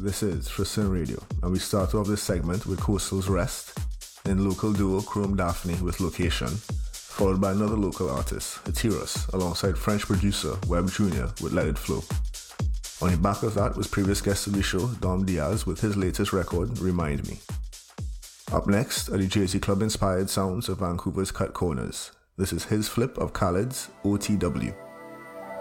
this is Tristan Radio, and we start off this segment with Coastal's Rest, in local duo Chrome Daphne with Location, followed by another local artist, Hatiros, alongside French producer Webb Jr. with Let It Flow. On the back of that was previous guest of the show, Dom Diaz, with his latest record, Remind Me. Up next are the Jersey Club-inspired sounds of Vancouver's Cut Corners. This is his flip of Khaled's OTW.